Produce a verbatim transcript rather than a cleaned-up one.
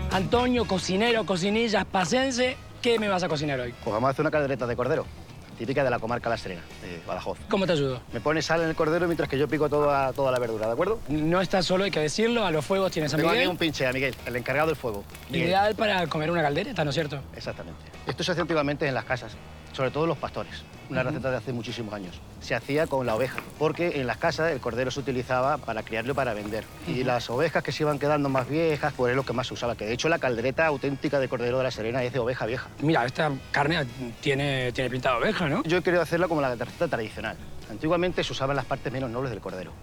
Antonio, cocinero, cocinillas, pacense, ¿qué me vas a cocinar hoy? Pues vamos a hacer una caldereta de cordero, típica de la comarca La Serena, de Badajoz. ¿Cómo te ayudo? Me pones sal en el cordero mientras que yo pico toda, toda la verdura, ¿de acuerdo? No estás solo, hay que decirlo, a los fuegos tienes a Tengo aquí Miguel. un pinche, a Miguel, el encargado del fuego. Miguel. Ideal para comer una caldereta, ¿no es cierto? Exactamente. Esto se hacía antiguamente en las casas, sobre todo en los pastores. Una Ujú. receta de hace muchísimos años. Se hacía con la oveja, porque en las casas el cordero se utilizaba para criarlo y para vender. Y las ovejas que se iban quedando más viejas, pues es lo que más se usaba. Que de hecho la caldereta auténtica de cordero de La Serena es de oveja vieja. Mira, esta carne tiene, tiene pinta de oveja, ¿no? Yo he querido hacerla como la receta tradicional. Antiguamente se usaban las partes menos nobles del cordero.